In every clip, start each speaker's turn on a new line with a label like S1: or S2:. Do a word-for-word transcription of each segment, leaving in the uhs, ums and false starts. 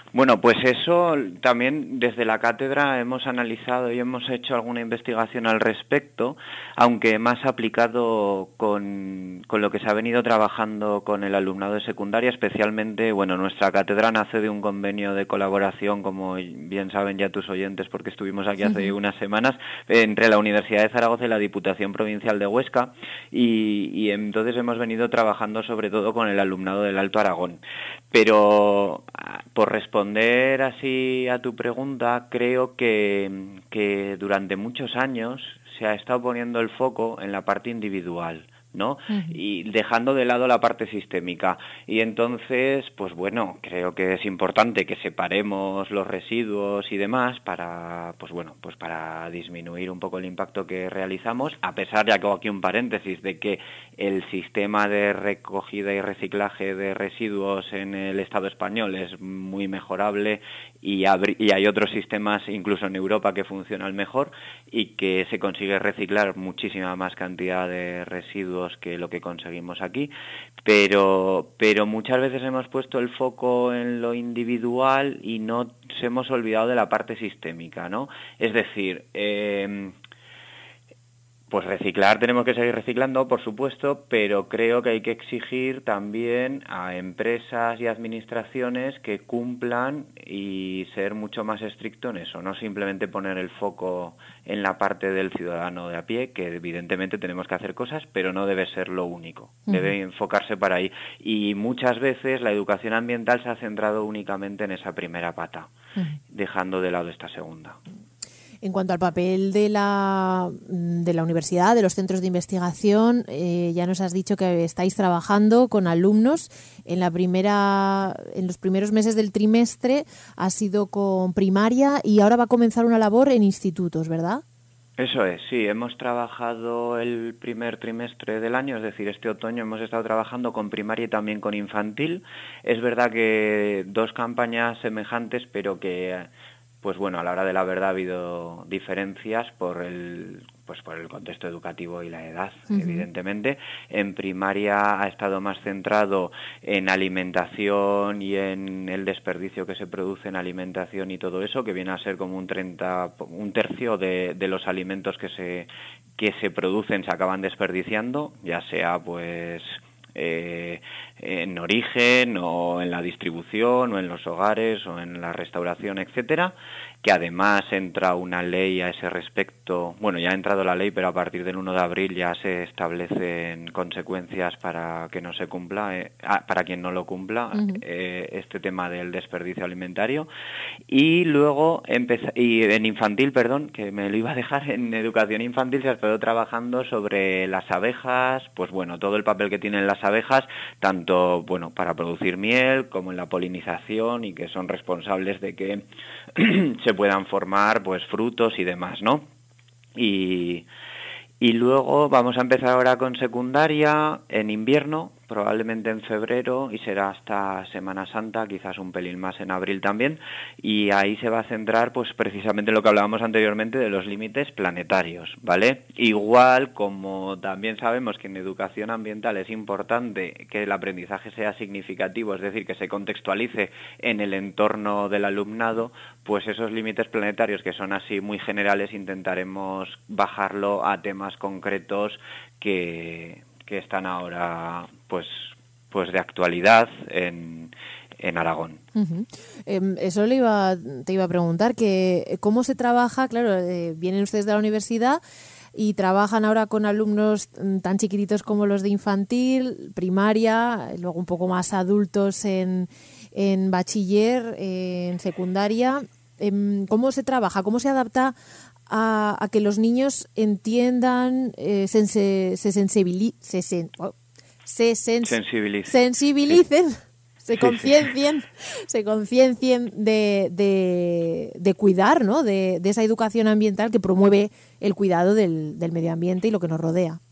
S1: Bueno, pues eso también desde la cátedra hemos analizado y hemos hecho alguna investigación al respecto, aunque más aplicado con, con lo que se ha venido trabajando con el alumnado de secundaria, especialmente, bueno, nuestra cátedra nace de un convenio de colaboración, como bien saben ya tus oyentes, porque estuvimos aquí hace
S2: Uh-huh.
S1: unas semanas, entre la Universidad de Zaragoza y la Diputación Provincial de Huesca, y, y entonces hemos venido trabajando sobre todo con el alumnado del Alto Aragón. Pero por responder así a tu pregunta, creo que, que durante muchos años se ha estado poniendo el foco en la parte individual, ¿no?
S2: Uh-huh.
S1: Y dejando de lado la parte sistémica. Y entonces, pues bueno, creo que es importante que separemos los residuos y demás para, pues bueno, pues para disminuir un poco el impacto que realizamos, a pesar, ya que hago aquí un paréntesis, de que el sistema de recogida y reciclaje de residuos en el Estado español es muy mejorable y, y hay otros sistemas, incluso en Europa, que funcionan mejor y que se consigue reciclar muchísima más cantidad de residuos que lo que conseguimos aquí, pero pero muchas veces hemos puesto el foco en lo individual y no nos hemos olvidado de la parte sistémica, ¿no? Es decir, eh, pues reciclar, tenemos que seguir reciclando, por supuesto, pero creo que hay que exigir también a empresas y administraciones que cumplan y ser mucho más estricto en eso, no simplemente poner el foco en la parte del ciudadano de a pie, que evidentemente tenemos que hacer cosas, pero no debe ser lo único, uh-huh. Debe enfocarse para ahí. Y muchas veces la educación ambiental se ha centrado únicamente en esa primera pata, uh-huh. dejando de lado esta segunda.
S2: En cuanto al papel de la, de la universidad, de los centros de investigación, eh, ya nos has dicho que estáis trabajando con alumnos. En la primera, en los primeros meses del trimestre ha sido con primaria y ahora va a comenzar una labor en institutos, ¿verdad?
S1: Eso es, sí, hemos trabajado el primer trimestre del año, es decir, este otoño hemos estado trabajando con primaria y también con infantil. Es verdad que dos campañas semejantes, pero que... pues bueno, a la hora de la verdad ha habido diferencias por el pues por el contexto educativo y la edad, uh-huh. evidentemente. En primaria ha estado más centrado en alimentación y en el desperdicio que se produce en alimentación y todo eso, que viene a ser como un treinta, un tercio de, de los alimentos que se que se producen se acaban desperdiciando, ya sea pues Eh, en origen o en la distribución o en los hogares o en la restauración, etcétera, que además entra una ley a ese respecto. Bueno, ya ha entrado la ley, pero a partir del uno de abril ya se establecen consecuencias para que no se cumpla, eh, para quien no lo cumpla, uh-huh. eh, este tema del desperdicio alimentario. Y luego empezó, y en infantil, perdón, que me lo iba a dejar, en educación infantil se ha estado trabajando sobre las abejas, pues bueno, todo el papel que tienen las abejas, tanto bueno para producir miel como en la polinización, y que son responsables de que se puedan formar pues frutos y demás, ¿no? Y, y luego vamos a empezar ahora con secundaria en invierno, probablemente en febrero, y será hasta Semana Santa, quizás un pelín más en abril también, y ahí se va a centrar pues precisamente lo que hablábamos anteriormente de los límites planetarios, ¿vale? Igual como también sabemos que en educación ambiental es importante que el aprendizaje sea significativo, es decir, que se contextualice en el entorno del alumnado, pues esos límites planetarios que son así muy generales intentaremos bajarlo a temas concretos que... que están ahora pues pues de actualidad en, en Aragón.
S2: Uh-huh. Eh, eso le iba, te iba a preguntar, que cómo se trabaja, claro, eh, vienen ustedes de la universidad y trabajan ahora con alumnos tan chiquititos como los de infantil, primaria, luego un poco más adultos en, en bachiller, eh, en secundaria. Eh, ¿Cómo se trabaja? ¿Cómo se adapta A, a que los niños entiendan, eh, sense, se, sensibili, se, sen, oh, se sens,
S1: sensibilicen,
S2: sensibilicen
S1: sí.
S2: se conciencien, sí, sí. se conciencien de, de, de cuidar, ¿no? de, de esa educación ambiental que promueve el cuidado del, del medio ambiente y lo que nos rodea.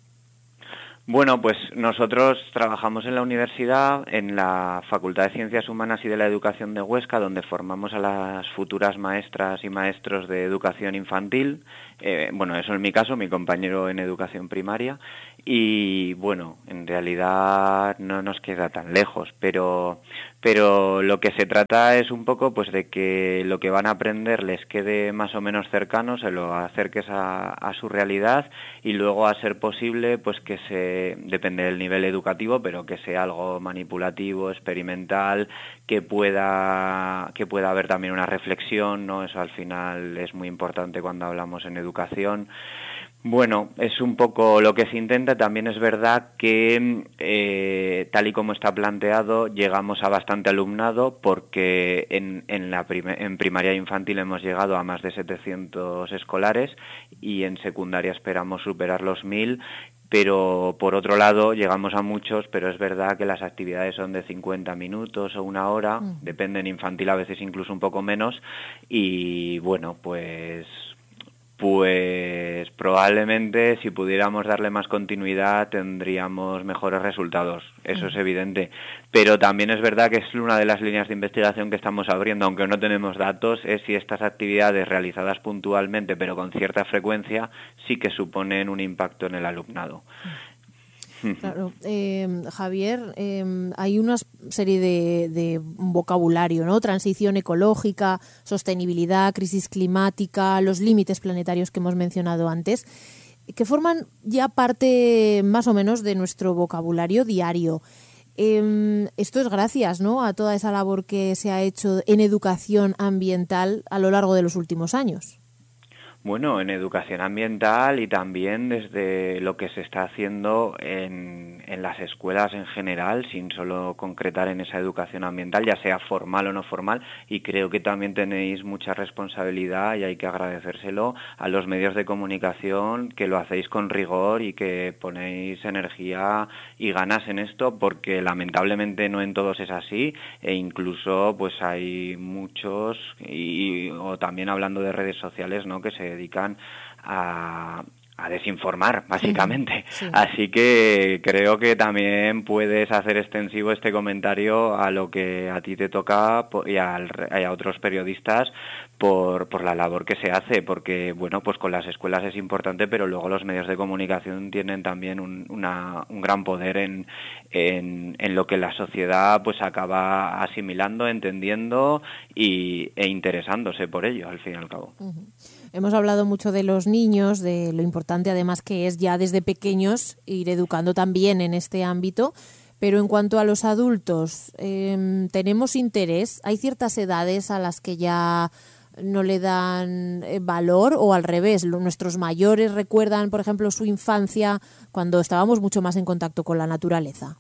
S1: Bueno, pues nosotros trabajamos en la universidad, en la Facultad de Ciencias Humanas y de la Educación de Huesca, donde formamos a las futuras maestras y maestros de educación infantil. Eh, bueno, eso en mi caso, mi compañero en educación primaria. y bueno, en realidad no nos queda tan lejos, pero pero lo que se trata es un poco pues de que lo que van a aprender les quede más o menos cercano, se lo acerques a, a su realidad, y luego, a ser posible, pues que se, depende del nivel educativo, pero que sea algo manipulativo, experimental, que pueda que pueda haber también una reflexión, ¿no? Eso al final es muy importante cuando hablamos en educación. Bueno, es un poco lo que se intenta. También es verdad que, eh, tal y como está planteado, llegamos a bastante alumnado, porque en, en, la prim- en primaria infantil hemos llegado a más de setecientos escolares, y en secundaria esperamos superar los mil, pero por otro lado llegamos a muchos, pero es verdad que las actividades son de cincuenta minutos o una hora,
S2: Mm.
S1: depende, en infantil a veces incluso un poco menos, y bueno, pues... Pues probablemente, si pudiéramos darle más continuidad, tendríamos mejores resultados, eso es evidente. Pero también es verdad que es una de las líneas de investigación que estamos abriendo, aunque no tenemos datos, es si estas actividades realizadas puntualmente, pero con cierta frecuencia, sí que suponen un impacto en el alumnado.
S2: Claro, eh, Javier, eh, hay una serie de, de vocabulario, ¿no? Transición ecológica, sostenibilidad, crisis climática, los límites planetarios que hemos mencionado antes, que forman ya parte más o menos de nuestro vocabulario diario. Eh, esto es gracias, ¿no?, a toda esa labor que se ha hecho en educación ambiental a lo largo de los últimos años.
S1: Bueno, en educación ambiental, y también desde lo que se está haciendo en, en las escuelas en general, sin solo concretar en esa educación ambiental, ya sea formal o no formal, y creo que también tenéis mucha responsabilidad, y hay que agradecérselo a los medios de comunicación, que lo hacéis con rigor y que ponéis energía y ganas en esto, porque lamentablemente no en todos es así, e incluso pues hay muchos, y o también hablando de redes sociales, ¿no?, que se dedican a, a desinformar, básicamente.
S2: Sí.
S1: Así que creo que también puedes hacer extensivo este comentario a lo que a ti te toca y, al, y a otros periodistas por, por la labor que se hace, porque, bueno, pues con las escuelas es importante, pero luego los medios de comunicación tienen también un, una, un gran poder en, en, en lo que la sociedad pues acaba asimilando, entendiendo y, e interesándose por ello, al fin y al cabo.
S2: Uh-huh. Hemos hablado mucho de los niños, de lo importante además que es ya desde pequeños ir educando también en este ámbito, pero en cuanto a los adultos, eh, ¿tenemos interés? ¿Hay ciertas edades a las que ya no le dan eh, valor, o al revés? ¿Nuestros mayores recuerdan, por ejemplo, su infancia cuando estábamos mucho más en contacto con la naturaleza?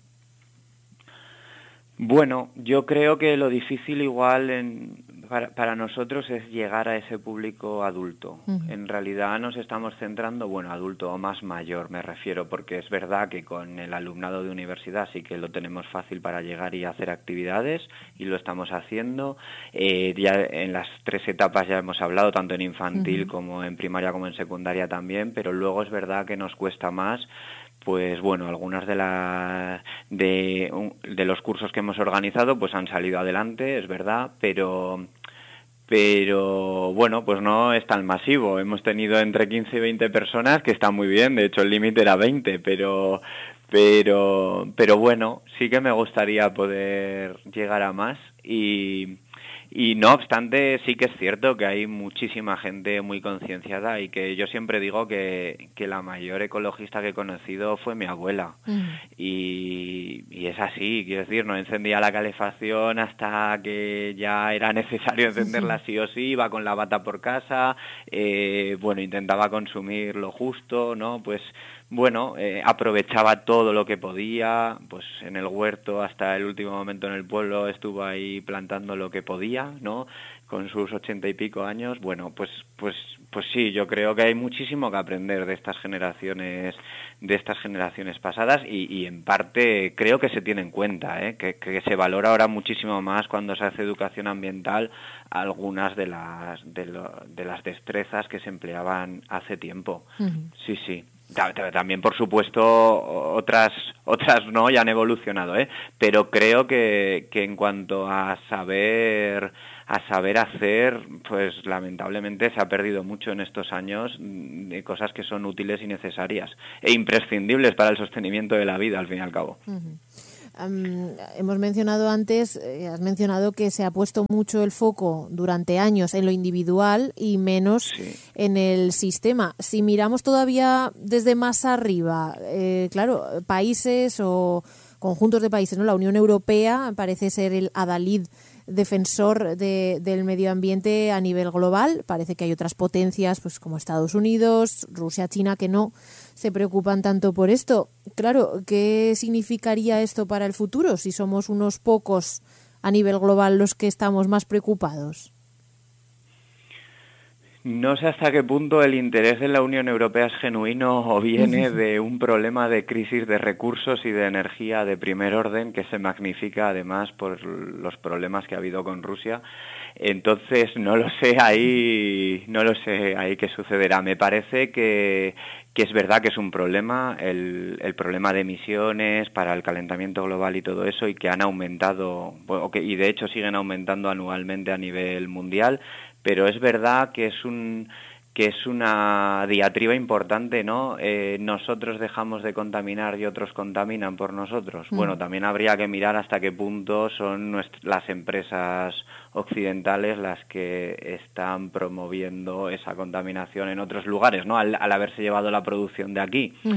S1: Bueno, yo creo que lo difícil igual en, para, para nosotros es llegar a ese público adulto. Uh-huh. En realidad nos estamos centrando, bueno, adulto o más mayor me refiero, porque es verdad que con el alumnado de universidad sí que lo tenemos fácil para llegar y hacer actividades, y lo estamos haciendo. Eh, ya en las tres etapas ya hemos hablado, tanto en infantil uh-huh. como en primaria como en secundaria también, pero luego es verdad que nos cuesta más. Pues bueno, algunas de las de, de los cursos que hemos organizado pues han salido adelante, es verdad, pero pero bueno, pues no es tan masivo. Hemos tenido entre quince y veinte personas, que está muy bien, de hecho el límite era veinte, pero pero pero bueno, sí que me gustaría poder llegar a más, y Y no obstante, sí que es cierto que hay muchísima gente muy concienciada, y que yo siempre digo que, que la mayor ecologista que he conocido fue mi abuela. Uh-huh. Y, y es así, quiero decir, no encendía la calefacción hasta que ya era necesario encenderla uh-huh. sí o sí, iba con la bata por casa, eh, bueno, intentaba consumir lo justo, ¿no? Pues bueno, eh, aprovechaba todo lo que podía, pues en el huerto hasta el último momento en el pueblo estuvo ahí plantando lo que podía, ¿no?, con sus ochenta y pico años. Bueno, pues pues pues sí, yo creo que hay muchísimo que aprender de estas generaciones de estas generaciones pasadas, y, y en parte creo que se tiene en cuenta, ¿eh? que, que se valora ahora muchísimo más cuando se hace educación ambiental algunas de las de, lo, de las destrezas que se empleaban hace tiempo. Uh-huh. Sí, sí. También, por supuesto, otras otras no, ya han evolucionado, ¿eh? Pero creo que, que en cuanto a saber a saber hacer, pues lamentablemente se ha perdido mucho en estos años de cosas que son útiles y necesarias e imprescindibles para el sostenimiento de la vida, al fin y al cabo.
S2: Uh-huh. Um, hemos mencionado antes, eh, has mencionado que se ha puesto mucho el foco durante años en lo individual y menos
S1: sí.
S2: en el sistema. Si miramos todavía desde más arriba, eh, claro, países o conjuntos de países, ¿no? La Unión Europea parece ser el adalid defensor de, del medio ambiente a nivel global. Parece que hay otras potencias, pues como Estados Unidos, Rusia, China, que no se preocupan tanto por esto. Claro, ¿qué significaría esto para el futuro si somos unos pocos a nivel global los que estamos más preocupados?
S1: No sé hasta qué punto el interés de la Unión Europea es genuino o viene de un problema de crisis de recursos y de energía de primer orden que se magnifica además por los problemas que ha habido con Rusia. Entonces no lo sé ahí, no lo sé ahí qué sucederá. Me parece que, que es verdad que es un problema, el, el problema de emisiones para el calentamiento global y todo eso, y que han aumentado, o que, y de hecho siguen aumentando anualmente a nivel mundial. Pero es verdad que es un que es una diatriba importante, ¿no? Eh, nosotros dejamos de contaminar y otros contaminan por nosotros. Mm. Bueno, también habría que mirar hasta qué punto son nuestras, las empresas occidentales las que están promoviendo esa contaminación en otros lugares, ¿no? Al, al haberse llevado la producción de aquí. Uh-huh.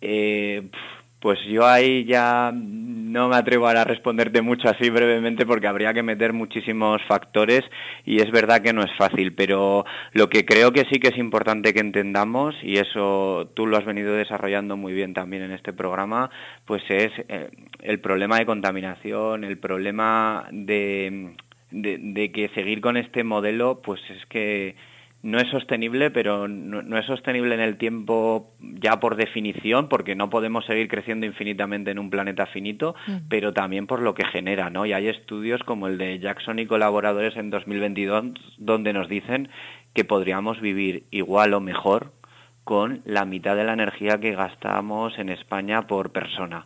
S1: Eh, Pues yo ahí ya no me atrevo a responderte mucho así brevemente porque habría que meter muchísimos factores y es verdad que no es fácil, pero lo que creo que sí que es importante que entendamos, y eso tú lo has venido desarrollando muy bien también en este programa, pues es eh, el problema de contaminación, el problema de, de, de que seguir con este modelo, pues es que no es sostenible, pero no, no es sostenible en el tiempo ya por definición, porque no podemos seguir creciendo infinitamente en un planeta finito, mm. pero también por lo que genera, ¿no? Y hay estudios como el de Jackson y colaboradores en dos mil veintidós donde nos dicen que podríamos vivir igual o mejor con la mitad de la energía que gastamos en España por persona.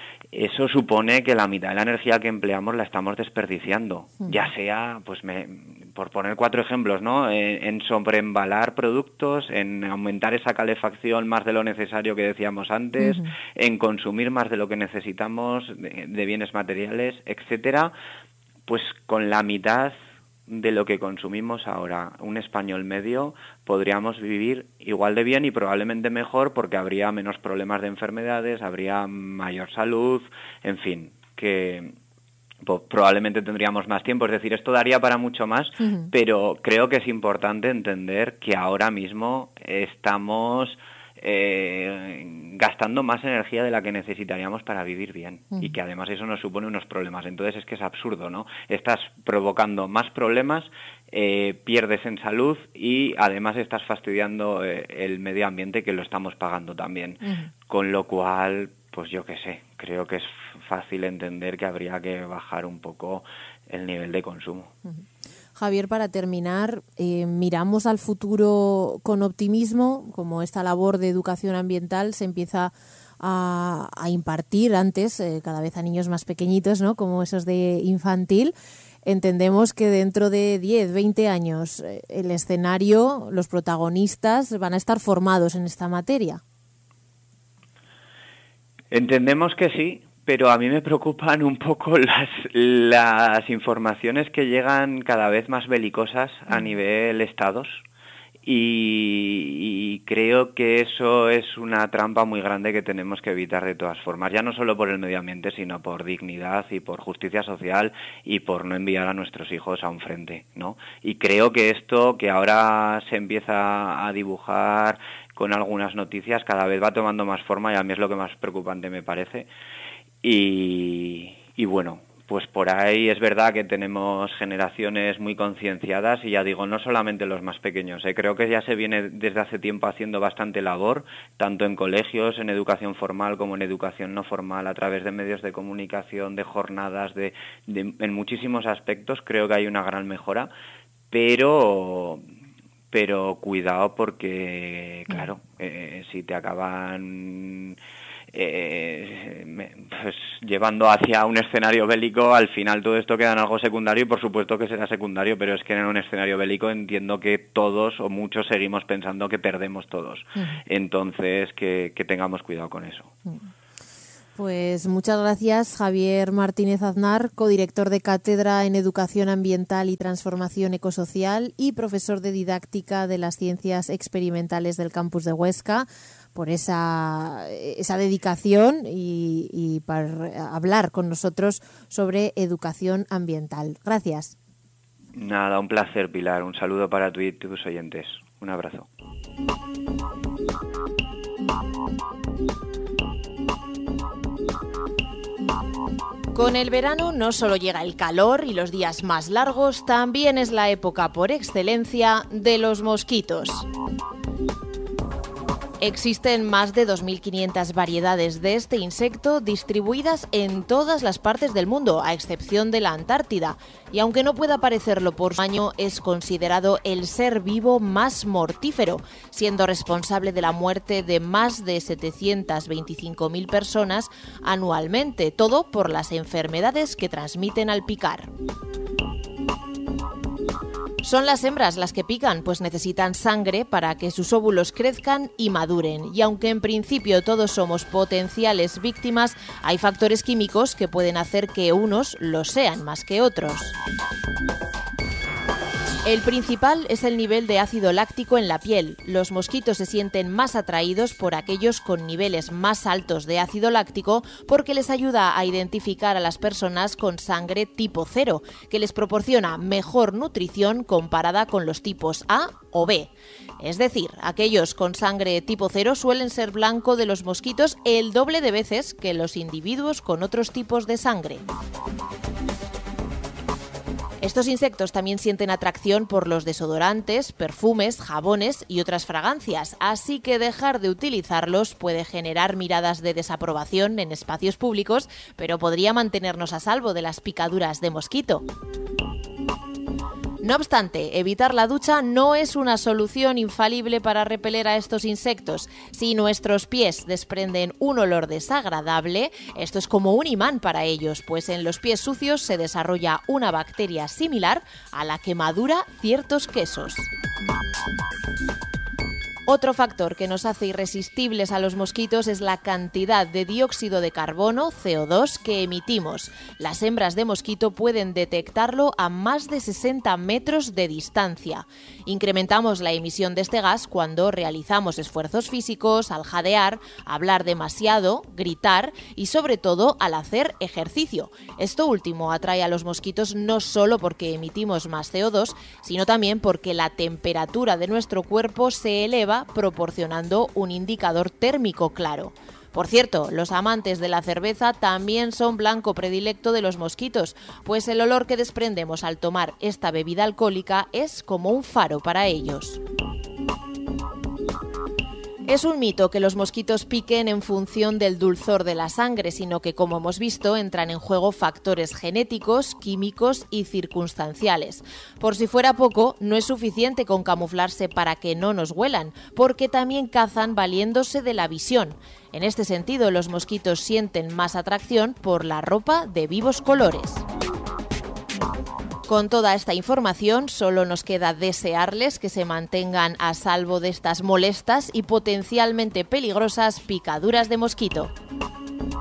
S1: Eso supone que la mitad de la energía que empleamos la estamos desperdiciando, mm. ya sea, pues me, por poner cuatro ejemplos, ¿no? En, en sobreembalar productos, en aumentar esa calefacción más de lo necesario que decíamos antes, uh-huh. en consumir más de lo que necesitamos de, de bienes materiales, etcétera. Pues con la mitad de lo que consumimos ahora, un español medio, podríamos vivir igual de bien y probablemente mejor porque habría menos problemas de enfermedades, habría mayor salud, en fin, que pues, probablemente tendríamos más tiempo. Es decir, esto daría para mucho más, uh-huh. pero creo que es importante entender que ahora mismo estamos Eh, gastando más energía de la que necesitaríamos para vivir bien mm. y que además eso nos supone unos problemas. Entonces es que es absurdo, ¿no? Estás provocando más problemas, eh, pierdes en salud y además estás fastidiando eh, el medio ambiente que lo estamos pagando también. Mm. Con lo cual, pues yo qué sé, creo que es fácil entender que habría que bajar un poco el nivel de consumo.
S2: Mm. Javier, para terminar, eh, miramos al futuro con optimismo, como esta labor de educación ambiental se empieza a, a impartir antes, eh, cada vez a niños más pequeñitos, ¿no? Como esos de infantil. Entendemos que dentro de diez, veinte años eh, el escenario, los protagonistas van a estar formados en esta materia.
S1: Entendemos que sí. Pero a mí me preocupan un poco las, las informaciones que llegan cada vez más belicosas a nivel estados y, y creo que eso es una trampa muy grande que tenemos que evitar de todas formas, ya no solo por el medio ambiente, sino por dignidad y por justicia social y por no enviar a nuestros hijos a un frente, ¿no? Y creo que esto que ahora se empieza a dibujar con algunas noticias cada vez va tomando más forma y a mí es lo que más preocupante me parece. Y, y bueno, pues por ahí es verdad que tenemos generaciones muy concienciadas y ya digo, no solamente los más pequeños, ¿eh? Creo que ya se viene desde hace tiempo haciendo bastante labor, tanto en colegios, en educación formal como en educación no formal, a través de medios de comunicación, de jornadas, de, de en muchísimos aspectos creo que hay una gran mejora, pero... pero cuidado porque, claro, eh, si te acaban eh, pues, llevando hacia un escenario bélico, al final todo esto queda en algo secundario y por supuesto que será secundario, pero es que en un escenario bélico entiendo que todos o muchos seguimos pensando que perdemos todos. Uh-huh. Entonces, que, que tengamos cuidado con eso.
S2: Uh-huh. Pues muchas gracias, Javier Martínez Aznar, codirector de Cátedra en Educación Ambiental y Transformación Ecosocial y profesor de Didáctica de las Ciencias Experimentales del Campus de Huesca, por esa, esa dedicación y, y para hablar con nosotros sobre educación ambiental. Gracias.
S1: Nada, un placer, Pilar. Un saludo para tú y tus oyentes. Un abrazo.
S3: Con el verano no solo llega el calor y los días más largos, también es la época por excelencia de los mosquitos. Existen más de dos mil quinientas variedades de este insecto distribuidas en todas las partes del mundo, a excepción de la Antártida. Y aunque no pueda parecerlo por su tamaño, es considerado el ser vivo más mortífero, siendo responsable de la muerte de más de setecientas veinticinco mil personas anualmente, todo por las enfermedades que transmiten al picar. Son las hembras las que pican, pues necesitan sangre para que sus óvulos crezcan y maduren. Y aunque en principio todos somos potenciales víctimas, hay factores químicos que pueden hacer que unos lo sean más que otros. El principal es el nivel de ácido láctico en la piel. Los mosquitos se sienten más atraídos por aquellos con niveles más altos de ácido láctico porque les ayuda a identificar a las personas con sangre tipo cero, que les proporciona mejor nutrición comparada con los tipos A o B. Es decir, aquellos con sangre tipo cero suelen ser blanco de los mosquitos el doble de veces que los individuos con otros tipos de sangre. Estos insectos también sienten atracción por los desodorantes, perfumes, jabones y otras fragancias, así que dejar de utilizarlos puede generar miradas de desaprobación en espacios públicos, pero podría mantenernos a salvo de las picaduras de mosquito. No obstante, evitar la ducha no es una solución infalible para repeler a estos insectos. Si nuestros pies desprenden un olor desagradable, esto es como un imán para ellos, pues en los pies sucios se desarrolla una bacteria similar a la que madura ciertos quesos. Otro factor que nos hace irresistibles a los mosquitos es la cantidad de dióxido de carbono, C O dos, que emitimos. Las hembras de mosquito pueden detectarlo a más de sesenta metros de distancia. Incrementamos la emisión de este gas cuando realizamos esfuerzos físicos, al jadear, hablar demasiado, gritar y sobre todo al hacer ejercicio. Esto último atrae a los mosquitos no solo porque emitimos más C O dos, sino también porque la temperatura de nuestro cuerpo se eleva proporcionando un indicador térmico claro. Por cierto, los amantes de la cerveza también son blanco predilecto de los mosquitos, pues el olor que desprendemos al tomar esta bebida alcohólica es como un faro para ellos. Es un mito que los mosquitos piquen en función del dulzor de la sangre, sino que, como hemos visto, entran en juego factores genéticos, químicos y circunstanciales. Por si fuera poco, no es suficiente con camuflarse para que no nos huelan, porque también cazan valiéndose de la visión. En este sentido, los mosquitos sienten más atracción por la ropa de vivos colores. Con toda esta información, solo nos queda desearles que se mantengan a salvo de estas molestas y potencialmente peligrosas picaduras de mosquito.